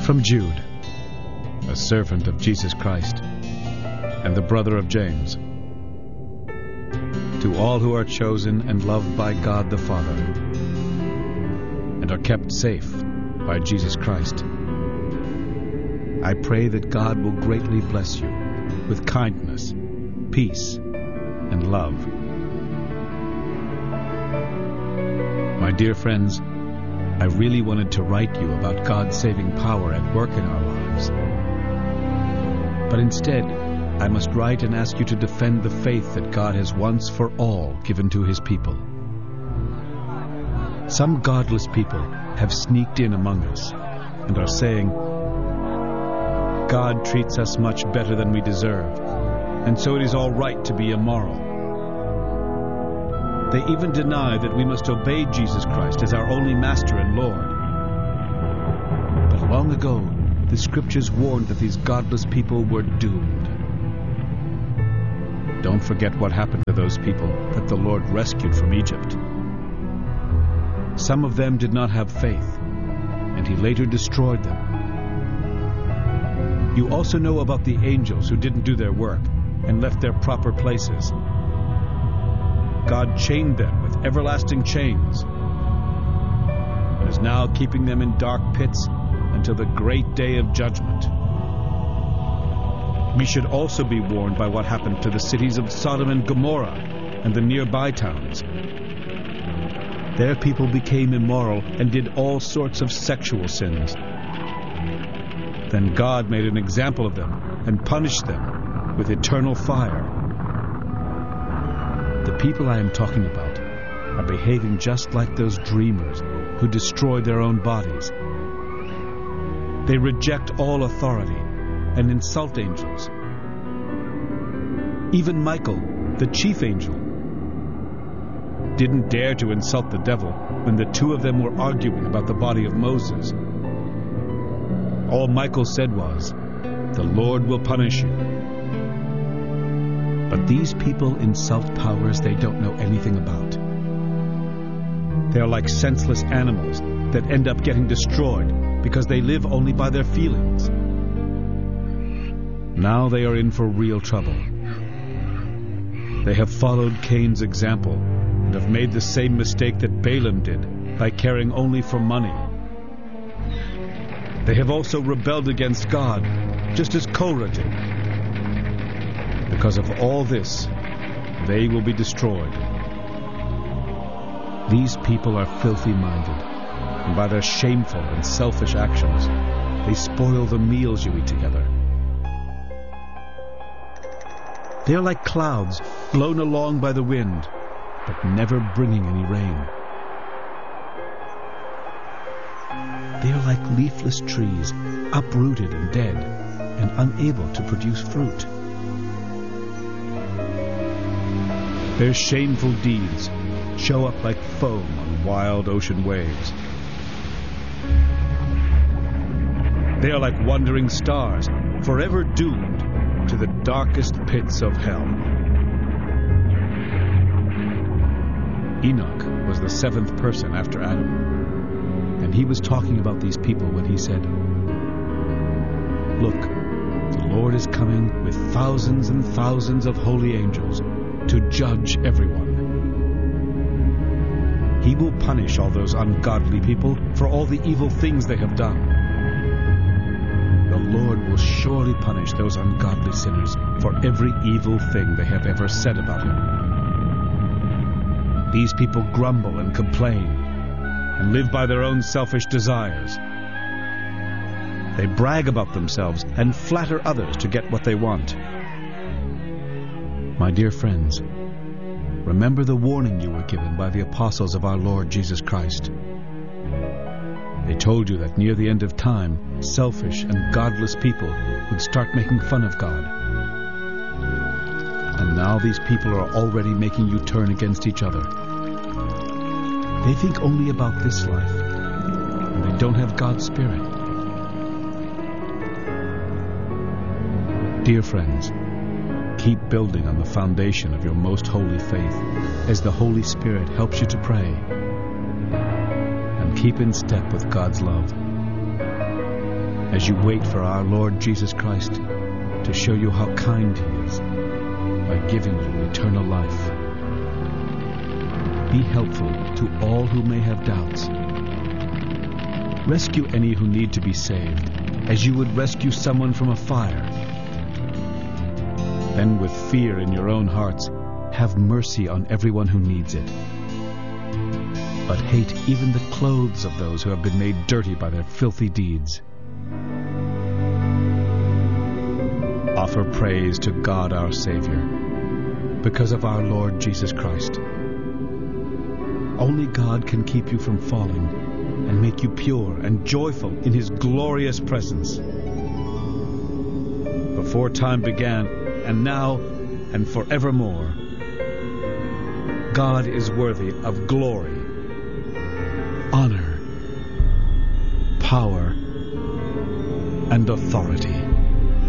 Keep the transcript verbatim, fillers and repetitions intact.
From Jude, a servant of Jesus Christ, and the brother of James, to all who are chosen and loved by God the Father, and are kept safe by Jesus Christ, I pray that God will greatly bless you with kindness, peace, and love. My dear friends, I really wanted to write you about God's saving power at work in our lives. But instead, I must write and ask you to defend the faith that God has once for all given to his people. Some godless people have sneaked in among us and are saying, God treats us much better than we deserve, and so it is all right to be immoral. They even deny that we must obey Jesus Christ as our only Master and Lord. But long ago, the Scriptures warned that these godless people were doomed. Don't forget what happened to those people that the Lord rescued from Egypt. Some of them did not have faith, and he later destroyed them. You also know about the angels who didn't do their work and left their proper places. God chained them with everlasting chains and is now keeping them in dark pits until the great day of judgment. We should also be warned by what happened to the cities of Sodom and Gomorrah and the nearby towns. Their people became immoral and did all sorts of sexual sins. Then God made an example of them and punished them with eternal fire. The people I am talking about are behaving just like those dreamers who destroy their own bodies. They reject all authority and insult angels. Even Michael, the chief angel, didn't dare to insult the devil when the two of them were arguing about the body of Moses. All Michael said was, "The Lord will punish you." But these people insult powers they don't know anything about. They are like senseless animals that end up getting destroyed because they live only by their feelings. Now they are in for real trouble. They have followed Cain's example and have made the same mistake that Balaam did by caring only for money. They have also rebelled against God, just as Korah did. Because of all this, they will be destroyed. These people are filthy-minded, and by their shameful and selfish actions, they spoil the meals you eat together. They are like clouds blown along by the wind, but never bringing any rain. They are like leafless trees, uprooted and dead, and unable to produce fruit. Their shameful deeds show up like foam on wild ocean waves. They are like wandering stars, forever doomed to the darkest pits of hell. Enoch was the seventh person after Adam, and he was talking about these people when he said, "Look, the Lord is coming with thousands and thousands of holy angels to judge everyone. He will punish all those ungodly people for all the evil things they have done. The Lord will surely punish those ungodly sinners for every evil thing they have ever said about him." These people grumble and complain and live by their own selfish desires. They brag about themselves and flatter others to get what they want. My dear friends, remember the warning you were given by the apostles of our Lord Jesus Christ. They told you that near the end of time, selfish and godless people would start making fun of God. And now these people are already making you turn against each other. They think only about this life, and they don't have God's Spirit. Dear friends, keep building on the foundation of your most holy faith as the Holy Spirit helps you to pray. And keep in step with God's love. as you wait for our Lord Jesus Christ to show you how kind He is by giving you eternal life. Be helpful to all who may have doubts. Rescue any who need to be saved, as you would rescue someone from a fire. Then, with fear in your own hearts, have mercy on everyone who needs it. But hate even the clothes of those who have been made dirty by their filthy deeds. Offer praise to God our Savior, because of our Lord Jesus Christ. Only God can keep you from falling and make you pure and joyful in His glorious presence. Before time began, and now, and forevermore, God is worthy of glory, honor, power, and authority.